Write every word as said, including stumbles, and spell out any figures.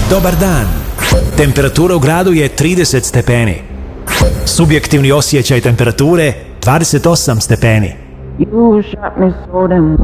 Dobar dan. Temperatura u gradu je trideset stepeni. Subjektivni osjećaj temperature dvadeset osam stepeni. You shot me so damn